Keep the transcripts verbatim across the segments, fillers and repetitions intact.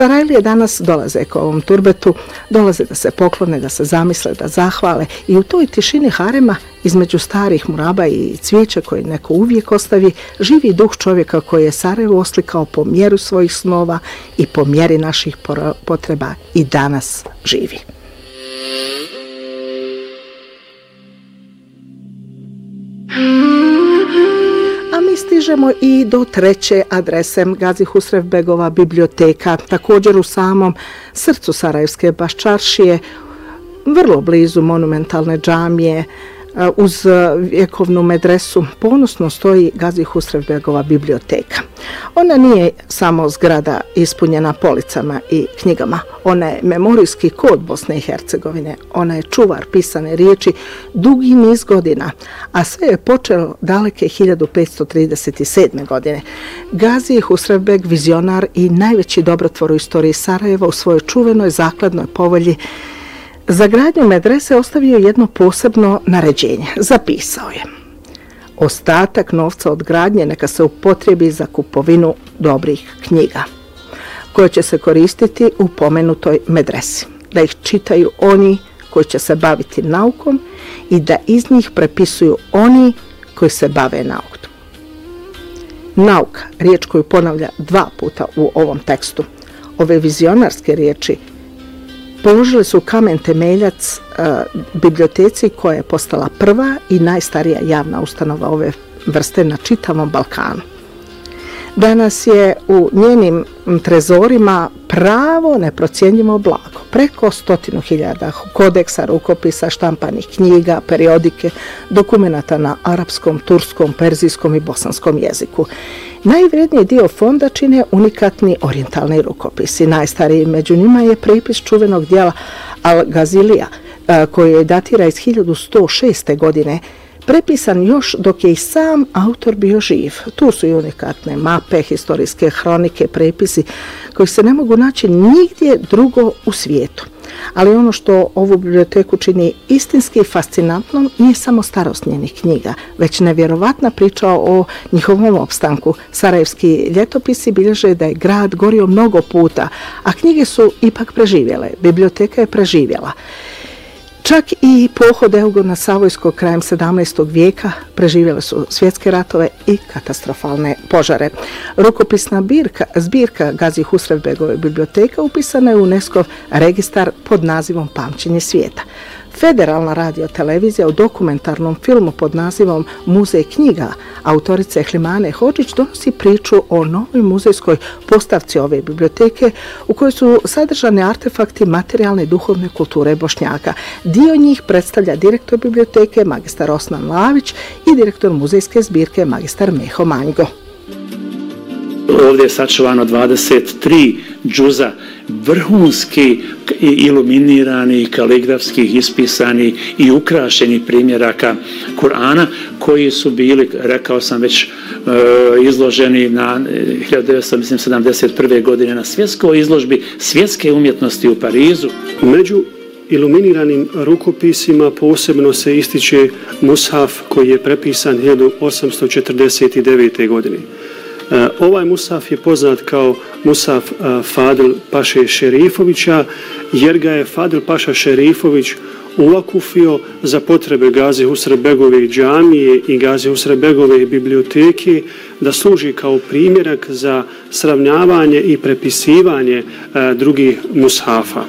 Sarajlije danas dolaze k ovom turbetu, dolaze da se poklone, da se zamisle, da zahvale i u toj tišini harema između starih muraba i cvijeća koje neko uvijek ostavi, živi duh čovjeka koji je Sarajevo oslikao po mjeru svojih snova i po mjeri naših potreba i danas živi. A mi stižemo i do treće adrese, Gazi Husrevbegova biblioteka, također u samom srcu Sarajevske Baščaršije, vrlo blizu monumentalne džamije, uz vjekovnu medresu ponosno stoji Gazi Husrevbegova biblioteka. Ona nije samo zgrada ispunjena policama i knjigama, ona je memorijski kod Bosne i Hercegovine, ona je čuvar pisane riječi dugi niz godina, a sve je počelo daleke hiljadu petsto trideset sedme. godine. Gazi Husrevbeg, vizionar i najveći dobrotvor u istoriji Sarajeva, u svojoj čuvenoj zakladnoj povelji za gradnju medrese ostavio jedno posebno naređenje. Zapisao je: ostatak novca od gradnje neka se upotrebi za kupovinu dobrih knjiga, koje će se koristiti u pomenutoj medresi, da ih čitaju oni koji će se baviti naukom i da iz njih prepisuju oni koji se bave naukom. Nauka, riječ koju ponavlja dva puta u ovom tekstu. Ove vizionarske riječi položili su kamen temeljac e, biblioteci koja je postala prva i najstarija javna ustanova ove vrste na čitavom Balkanu. Danas je u njenim trezorima pravo neprocjenjivo blago. Preko stotinu hiljada kodeksa, rukopisa, štampanih knjiga, periodike, dokumenata na arapskom, turskom, perzijskom i bosanskom jeziku. Najvredniji dio fonda čine unikatni orijentalni rukopisi. Najstariji među njima je prepis čuvenog dijela Al-Gazilija, koji datira iz hiljadu sto šeste. godine, prepisan još dok je i sam autor bio živ. Tu su i unikatne mape, historijske hronike, prepisi koji se ne mogu naći nigdje drugo u svijetu. Ali ono što ovu biblioteku čini istinski fascinantnom nije samo starost njenih knjiga, već nevjerovatna priča o njihovom opstanku. Sarajevski ljetopisi bilježe da je grad gorio mnogo puta, a knjige su ipak preživjele. Biblioteka je preživjela. Čak i pohod Eugena Savojskog krajem sedamnaestog. vijeka preživjele su svjetske ratove i katastrofalne požare. Rukopisna zbirka, zbirka Gazi Husrevbegove biblioteka upisana je u UNESCO registar pod nazivom Pamćenje svijeta. Federalna radiotelevizija u dokumentarnom filmu pod nazivom Muzej knjiga autorice Hlimane Hodžić donosi priču o novoj muzejskoj postavci ove biblioteke u kojoj su sadržani artefakti materijalne i duhovne kulture Bošnjaka. Dio njih predstavlja direktor biblioteke magistar Osman Lavić i direktor muzejske zbirke magistar Meho Manjgo. Ovdje je sačuvano dvadeset tri džuza vrhunski iluminirani, kaligrafskih, ispisani i ukrašeni primjeraka Kur'ana koji su bili, rekao sam već, izloženi na hiljadu devetsto sedamdeset prve. godine na svjetskoj izložbi svjetske umjetnosti u Parizu. Među iluminiranim rukopisima posebno se ističe mushaf koji je prepisan hiljadu osamsto četrdeset devete. godine. Ovaj mushaf je poznat kao mushaf Fadil Paše Šerifovića, jer ga je Fadil Paša Šerifović uvakufio za potrebe Gazi Husrevbegove džamije i Gazi Husrevbegove biblioteke, da služi kao primjerak za sravnjavanje i prepisivanje drugih mushafa.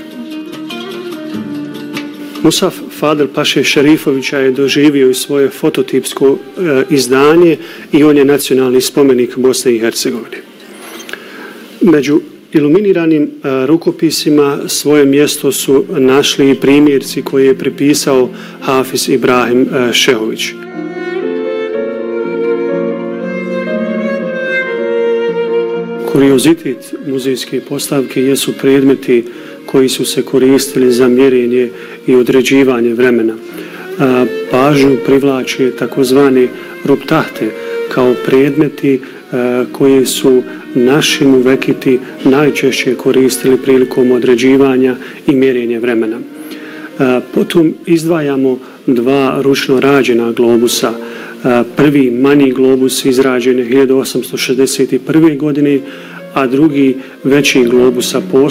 Mushaf Fadil Paše Šerifovića je doživio i svoje fototipsko e, izdanje i on je nacionalni spomenik Bosne i Hercegovine. Među iluminiranim e, rukopisima svoje mjesto su našli i primjerci koje je prepisao Hafiz Ibrahim e, Šehović. Kuriozitet muzejske postavke jesu predmeti koji su se koristili za mjerenje i određivanje vremena. Pažnju privlače takozvane ruptahte kao predmeti koje su naši muvekiti najčešće koristili prilikom određivanja i mjerenja vremena. Potom izdvajamo dva ručno rađena globusa. Prvi manji globus izrađen je hiljadu osamsto šezdeset prve. godine, a drugi veći globus sa